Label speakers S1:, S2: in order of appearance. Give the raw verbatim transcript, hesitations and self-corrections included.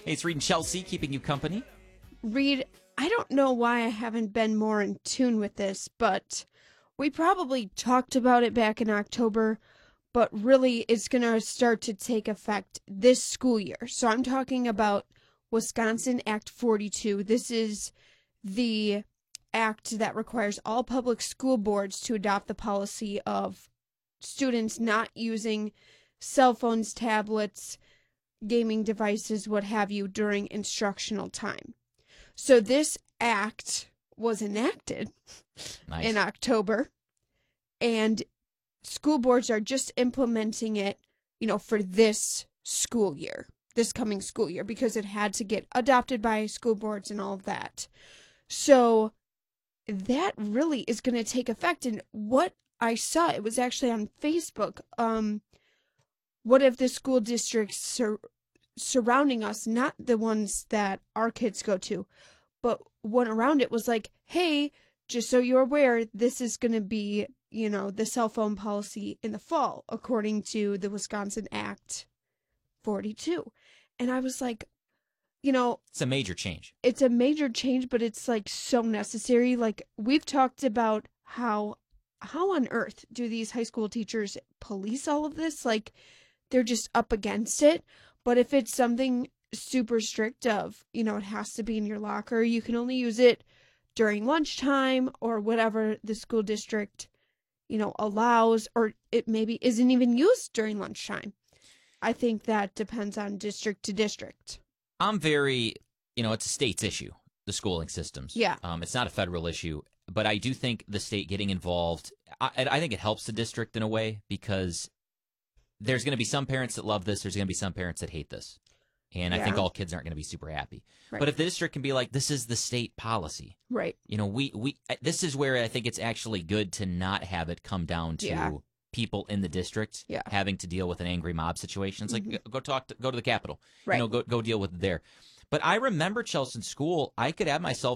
S1: Hey, it's Reed and Chelsea keeping you company.
S2: Reed, I don't know why I haven't been more in tune with this, but we probably talked about it back in October, but really it's going to start to take effect this school year. So I'm talking about Wisconsin Act forty-two. This is the act that requires all public school boards to adopt the policy of students not using cell phones, tablets, gaming devices, what have you, during instructional time. So this act was enacted
S1: Nice.
S2: in October, and school boards are just implementing it, you know, for this school year, this coming school year, because it had to get adopted by school boards and all of that. So that really is going to take effect. And what I saw, it was actually on Facebook. Um, what if the school districts sur- surrounding us, not the ones that our kids go to, but one around it was like, hey, just so you're aware, this is going to be, you know, the cell phone policy in the fall, according to the Wisconsin Act forty-two. And I was like, you know,
S1: It's a major change.
S2: it's a major change, but it's like so necessary. Like, we've talked about how how on earth do these high school teachers police all of this? Like, they're just up against it. But if it's something super strict of, you know, it has to be in your locker, you can only use it during lunchtime or whatever the school district, you know, allows, or it maybe isn't even used during lunchtime. I think that depends on district to district.
S1: I'm very, you know, it's a state's issue, the schooling systems.
S2: Yeah.
S1: Um, it's not a federal issue, but I do think the state getting involved, I, I think it helps the district in a way, because there's going to be some parents that love this. There's going to be some parents that hate this. And I think
S2: Yeah.
S1: all kids aren't going to be super happy.
S2: Right.
S1: But if the district can be like, this is the state policy.
S2: Right.
S1: You know, we, we this is where I think it's actually good to not have it come down to
S2: Yeah.
S1: people in the district
S2: Yeah.
S1: having to deal with an angry mob situation. It's like,
S2: Mhm.
S1: go talk to, go to the Capitol.
S2: Right.
S1: You know, go go deal with it there. But I remember Chelsea in school, I could have my cell